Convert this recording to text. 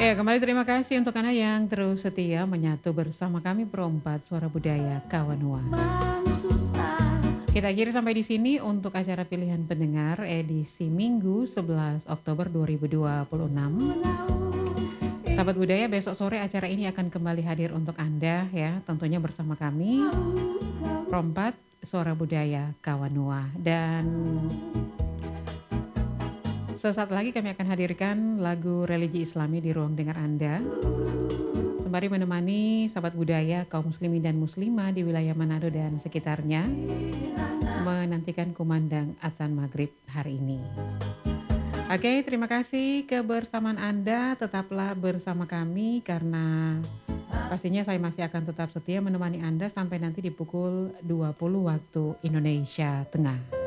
Ya, kembali terima kasih untuk Anda yang terus setia menyatu bersama kami Perompak Suara Budaya Kawanua. Kita akhiri sampai di sini untuk acara pilihan pendengar edisi Minggu 11 Oktober 2026. Sahabat budaya, besok sore acara ini akan kembali hadir untuk Anda ya, tentunya bersama kami Perompak Suara Budaya Kawanua. Dan sesaat lagi kami akan hadirkan lagu religi Islami di ruang dengar Anda, sembari menemani sahabat budaya kaum muslimin dan muslimah di wilayah Manado dan sekitarnya menantikan kumandang azan maghrib hari ini. Oke, terima kasih kebersamaan Anda. Tetaplah bersama kami karena pastinya saya masih akan tetap setia menemani Anda sampai nanti di pukul 20 waktu Indonesia Tengah.